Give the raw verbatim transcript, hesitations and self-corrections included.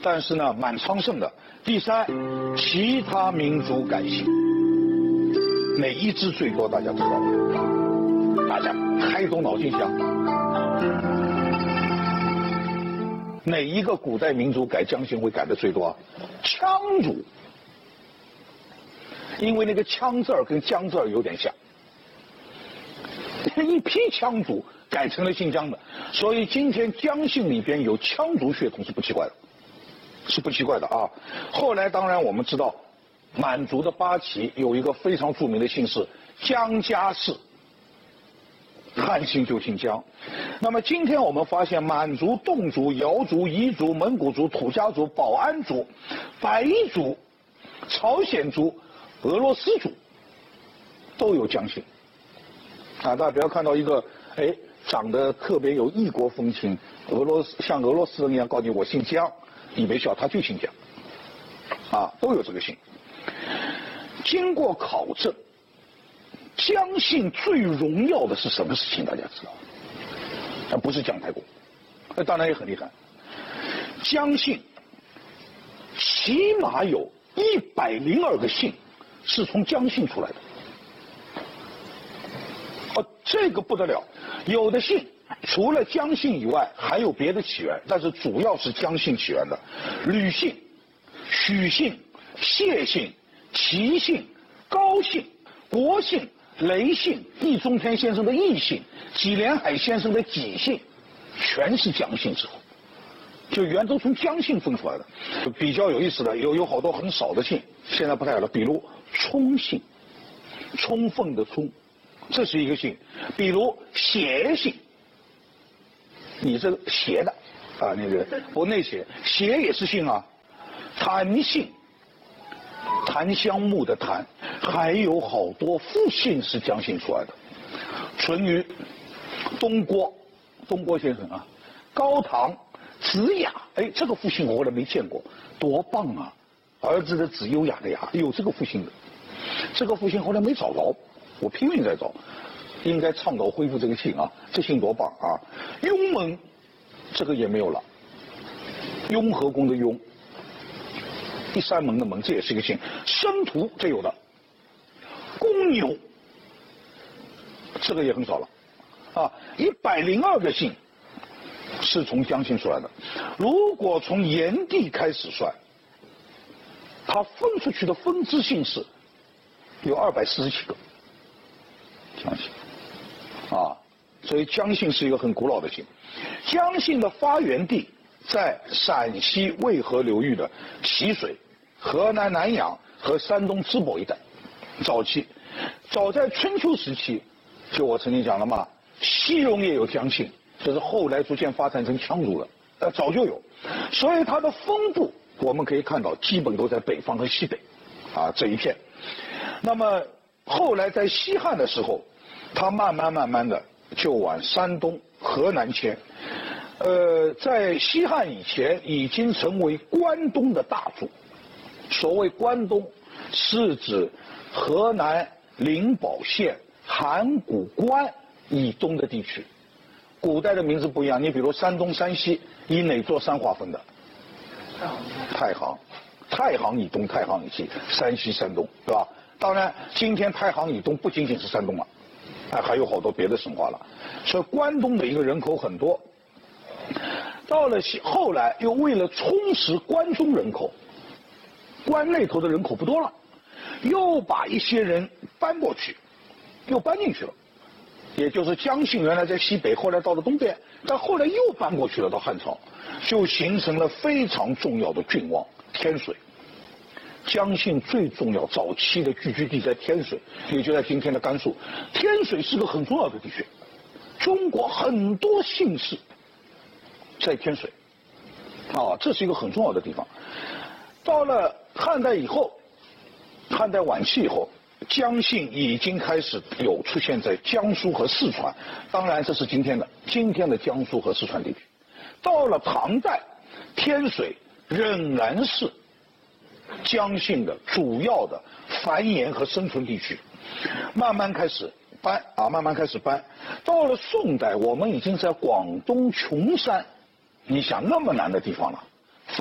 但是呢蛮昌盛的。第三，其他民族改姓，哪一支最多？大家知道吗？大家开动脑筋想，哪一个古代民族改姜姓会改的最多啊？羌族，因为那个羌字儿跟姜字儿有点像，一批羌族改成了姓姜的，所以今天姜姓里边有羌族血统是不奇怪的，是不奇怪的啊。后来当然我们知道，满族的八旗有一个非常著名的姓氏姜家氏，汉姓就姓姜。那么今天我们发现满族、侗族、瑶族、彝族、蒙古族、土家族、保安族、白彝族、朝鲜族、俄罗斯族都有姜姓。啊，大家不要看到一个哎长得特别有异国风情，俄罗斯像俄罗斯人一样告诉你我姓姜，你别笑，他就姓姜，啊，都有这个姓。经过考证，姜姓最荣耀的是什么事情？大家知道？那不是姜太公，那当然也很厉害。姜姓起码有一百零二个姓是从姜姓出来的。哦，这个不得了，有的姓除了姜姓以外还有别的起源，但是主要是姜姓起源的。吕姓、许姓、谢姓、齐姓、高姓、国姓、雷姓、易中天先生的易姓、纪连海先生的纪姓，全是姜姓之后，就原都从姜姓分出来的。比较有意思的有有好多很少的姓，现在不太有了，比如冲姓，充分的充，这是一个姓。比如邪姓，你这个邪的啊，那个不内邪，邪也是姓啊。檀姓，檀香木的檀，还有好多复姓是姜姓出来的。淳于、东郭，东郭先生啊，高唐、子雅，哎，这个复姓我后来没见过，多棒啊！儿子的子，优雅的雅，有这个复姓的，这个复姓后来没找着，我拼命在找，应该倡导恢复这个姓啊，这姓多棒啊！雍门，这个也没有了，雍和宫的雍。第三门的门，这也是一个姓。申屠，这有的。公牛，这个也很少了，啊，一百零二个姓是从姜姓出来的。如果从炎帝开始算，他分出去的分支姓氏有二百四十七个姜姓，啊，所以姜姓是一个很古老的姓。姜姓的发源地在陕西渭河流域的习水、河南南阳和山东淄博一带。早期，早在春秋时期，就我曾经讲了嘛，西戎也有姜姓，这是后来逐渐发展成羌族了，呃，早就有。所以它的分布我们可以看到，基本都在北方和西北，啊这一片。那么后来在西汉的时候，它慢慢慢慢的就往山东、河南迁。呃，在西汉以前已经成为关东的大族。所谓关东，是指河南灵宝县函谷关以东的地区。古代的名字不一样，你比如山东、山西，以哪座山划分的？太行，太行以东、太行以西，山西、山东，对吧？当然，今天太行以东不仅仅是山东了，啊，还有好多别的省划了。所以关东的一个人口很多。到了后来，又为了充实关中人口，关那头的人口不多了，又把一些人搬过去，又搬进去了。也就是姜姓原来在西北，后来到了东边，但后来又搬过去了，到汉朝，就形成了非常重要的郡望天水。姜姓最重要早期的聚居地在天水，也就在今天的甘肃。天水是个很重要的地区，中国很多姓氏在天水，啊，这是一个很重要的地方。到了汉代以后，汉代晚期以后，姜姓已经开始有出现在江苏和四川，当然这是今天的今天的江苏和四川地区。到了唐代，天水仍然是姜姓的主要的繁衍和生存地区，慢慢开始搬啊，慢慢开始搬。到了宋代，我们已经在广东琼山，你想那么难的地方了，